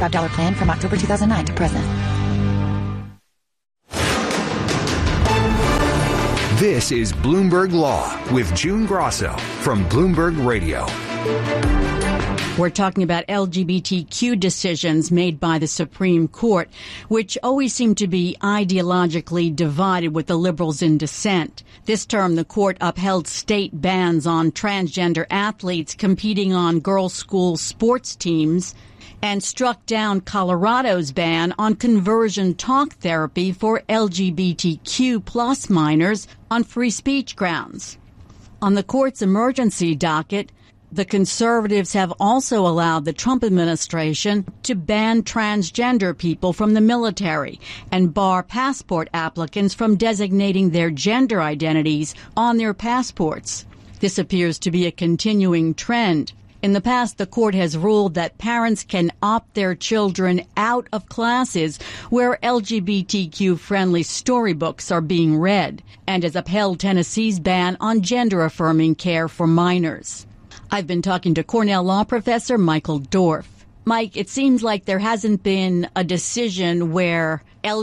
$45 plan from October 2009 to present. This is Bloomberg Law with June Grosso from Bloomberg Radio. We're talking about LGBTQ decisions made by the Supreme Court, which always seem to be ideologically divided with the liberals in dissent. This term, the court upheld state bans on transgender athletes competing on girls' school sports teams and struck down Colorado's ban on conversion talk therapy for LGBTQ plus minors on free speech grounds. On the court's emergency docket, the conservatives have also allowed the Trump administration to ban transgender people from the military and bar passport applicants from designating their gender identities on their passports. This appears to be a continuing trend. In the past, the court has ruled that parents can opt their children out of classes where LGBTQ-friendly storybooks are being read and has upheld Tennessee's ban on gender-affirming care for minors. I've been talking to Cornell law professor Michael Dorf. Mike, it seems like there hasn't been a decision where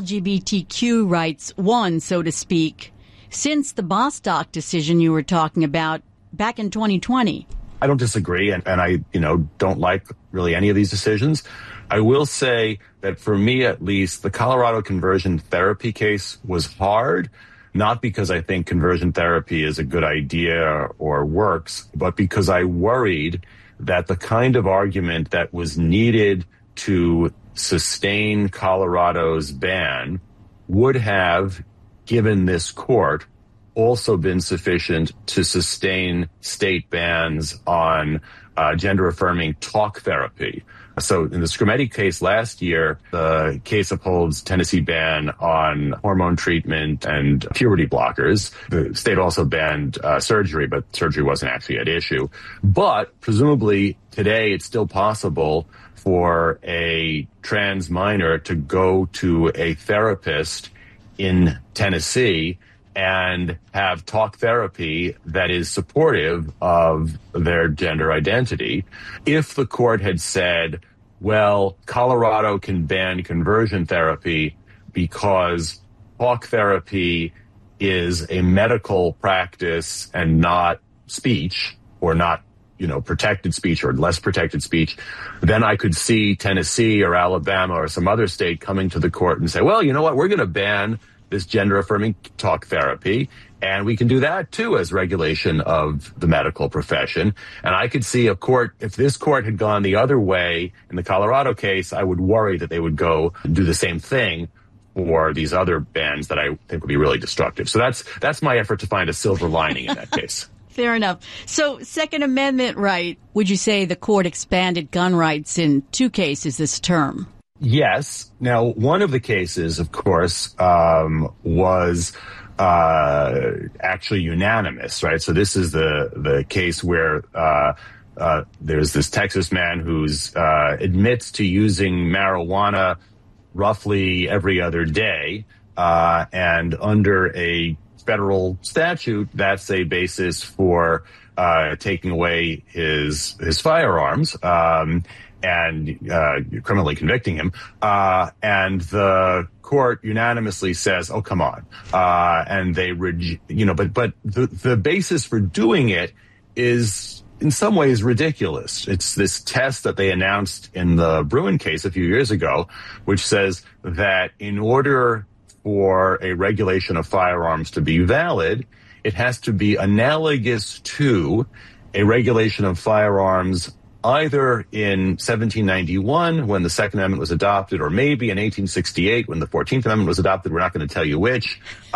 LGBTQ rights won, so to speak, since the Bostock decision you were talking about back in 2020. I don't disagree, and I, don't like really any of these decisions. I will say that for me, at least, the Colorado conversion therapy case was hard, not because I think conversion therapy is a good idea or works, but because I worried that the kind of argument that was needed to sustain Colorado's ban would have, given this court, also been sufficient to sustain state bans on gender-affirming talk therapy. So in the Scrimeti case last year, the case upholds Tennessee ban on hormone treatment and puberty blockers. The state also banned surgery, but surgery wasn't actually at issue. But presumably today it's still possible for a trans minor to go to a therapist in Tennessee and have talk therapy that is supportive of their gender identity. If the court had said, well, Colorado can ban conversion therapy because talk therapy is a medical practice and not speech, or not, protected speech or less protected speech, then I could see Tennessee or Alabama or some other state coming to the court and say, well, you know what, we're going to ban this gender-affirming talk therapy, and we can do that, too, as regulation of the medical profession. And I could see a court, if this court had gone the other way in the Colorado case, I would worry that they would go and do the same thing for these other bans that I think would be really destructive. So that's my effort to find a silver lining in that case. Fair enough. So Second Amendment right, would you say the court expanded gun rights in two cases this term? Yes. Now, one of the cases, of course, was actually unanimous, right? So this is the case where there's this Texas man who's admits to using marijuana roughly every other day, and under a federal statute, that's a basis for taking away his firearms. And criminally convicting him, and the court unanimously says, "Oh, come on!" And they, but the basis for doing it is in some ways ridiculous. It's this test that they announced in the Bruen case a few years ago, which says that in order for a regulation of firearms to be valid, it has to be analogous to a regulation of firearms either in 1791 when the Second Amendment was adopted, or maybe in 1868 when the 14th Amendment was adopted. We're not going to tell you which.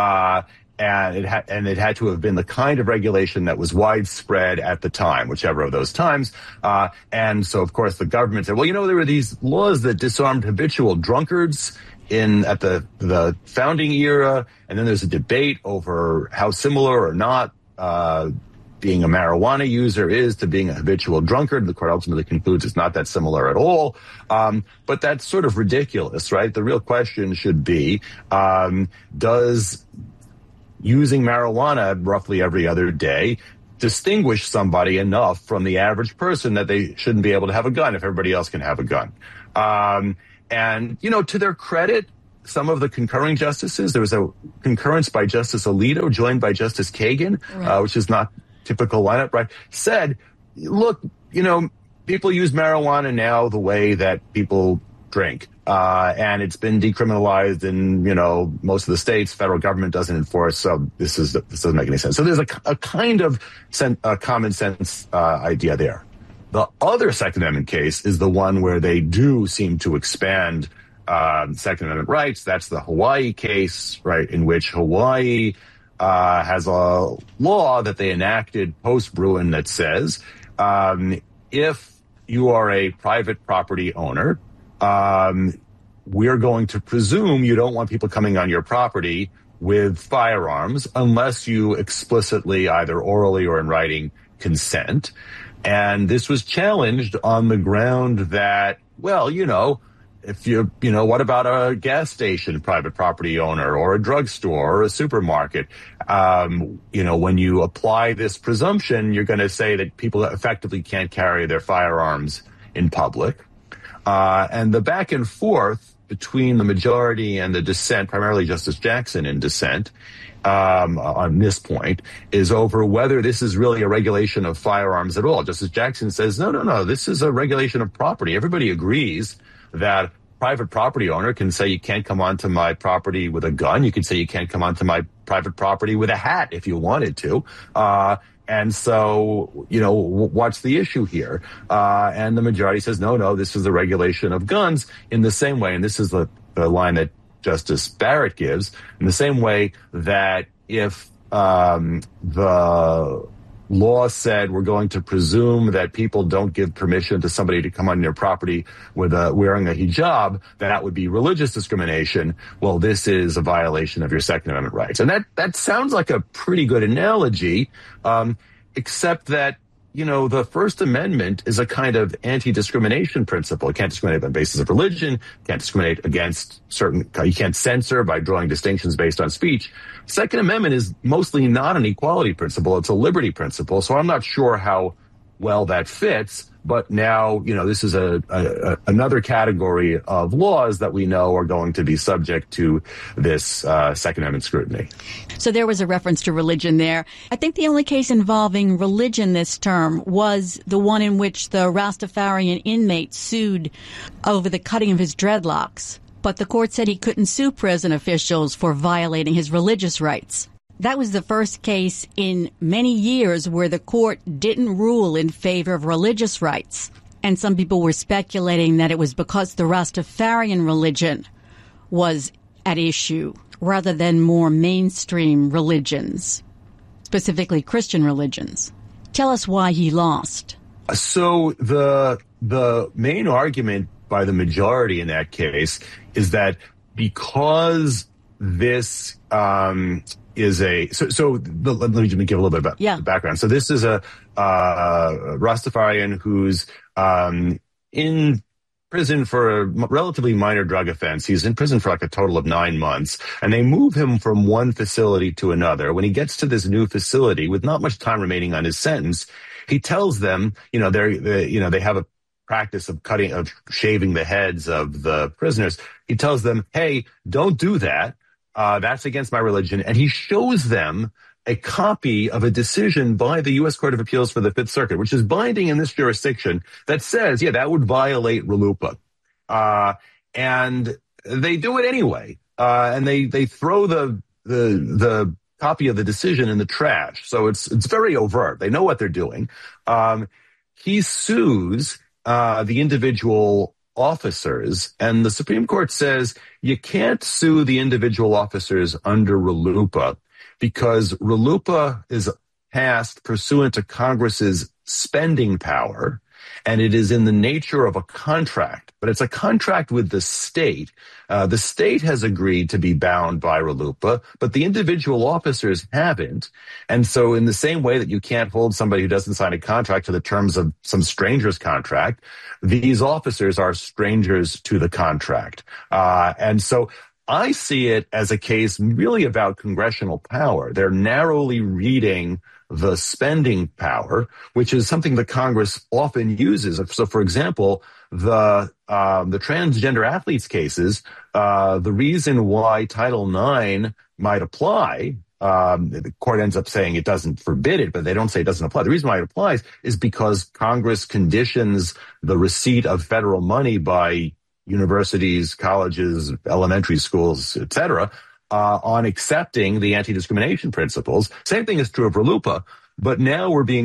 And it had to have been the kind of regulation that was widespread at the time, whichever of those times. And so, of course, the government said, well, there were these laws that disarmed habitual drunkards at the founding era, and then there's a debate over how similar or not being a marijuana user is to being a habitual drunkard. The court ultimately concludes it's not that similar at all. But that's sort of ridiculous, right? The real question should be, does using marijuana roughly every other day distinguish somebody enough from the average person that they shouldn't be able to have a gun if everybody else can have a gun. And, to their credit, some of the concurring justices, there was a concurrence by Justice Alito joined by Justice Kagan, right. Which is not typical lineup, right? Said, look, people use marijuana now the way that people drink. And it's been decriminalized in, most of the states. Federal government doesn't enforce. So this doesn't make any sense. So there's a kind of common sense idea there. The other Second Amendment case is the one where they do seem to expand Second Amendment rights. That's the Hawaii case, right, in which Hawaii has a law that they enacted post-Bruin that says if you are a private property owner, we're going to presume you don't want people coming on your property with firearms unless you explicitly, either orally or in writing, consent. And this was challenged on the ground that, well, if what about a gas station private property owner or a drugstore or a supermarket? When you apply this presumption, you're going to say that people effectively can't carry their firearms in public. And the back and forth between the majority and the dissent, primarily Justice Jackson in dissent, on this point, is over whether this is really a regulation of firearms at all. Justice Jackson says, no, this is a regulation of property. Everybody agrees that private property owner can say you can't come onto my property with a gun. You can say you can't come onto my private property with a hat if you wanted to. And so, what's the issue here? And the majority says, no, this is the regulation of guns in the same way. And this is the line that Justice Barrett gives, in the same way that if the law said we're going to presume that people don't give permission to somebody to come on their property with wearing a hijab, that would be religious discrimination. Well, this is a violation of your Second Amendment rights. And that sounds like a pretty good analogy, except that, the First Amendment is a kind of anti-discrimination principle. You can't discriminate on the basis of religion, can't discriminate against you can't censor by drawing distinctions based on speech. Second Amendment is mostly not an equality principle, it's a liberty principle. So I'm not sure how well that fits, but now, this is another category of laws that we know are going to be subject to this Second Amendment scrutiny. So there was a reference to religion there. I think the only case involving religion this term was the one in which the Rastafarian inmate sued over the cutting of his dreadlocks. But the court said he couldn't sue prison officials for violating his religious rights. That was the first case in many years where the court didn't rule in favor of religious rights. And some people were speculating that it was because the Rastafarian religion was at issue rather than more mainstream religions, specifically Christian religions. Tell us why he lost. So the main argument by the majority in that case is that because this is let me give a little bit about the background. So this is a Rastafarian who's in prison for a relatively minor drug offense. He's in prison for like a total of 9 months, and they move him from one facility to another. When he gets to this new facility with not much time remaining on his sentence, he tells them, they have a practice of shaving the heads of the prisoners. He tells them, hey, don't do that. That's against my religion. And he shows them a copy of a decision by the U.S. Court of Appeals for the Fifth Circuit, which is binding in this jurisdiction, that says, that would violate RLUIPA. And they do it anyway. And they throw the copy of the decision in the trash. So it's very overt. They know what they're doing. He sues the individual officers, and the Supreme Court says you can't sue the individual officers under RLUIPA because RLUIPA is passed pursuant to Congress's spending power, and it is in the nature of a contract, but it's a contract with the state. The state has agreed to be bound by RLUIPA, but the individual officers haven't. And so in the same way that you can't hold somebody who doesn't sign a contract to the terms of some stranger's contract, these officers are strangers to the contract. And so I see it as a case really about congressional power. They're narrowly reading the spending power, which is something that Congress often uses. So, for example, the transgender athletes cases, the reason why Title IX might apply, the court ends up saying it doesn't forbid it, but they don't say it doesn't apply. The reason why it applies is because Congress conditions the receipt of federal money by universities, colleges, elementary schools, et cetera, on accepting the anti-discrimination principles. Same thing is true of RLUIPA, but now we're being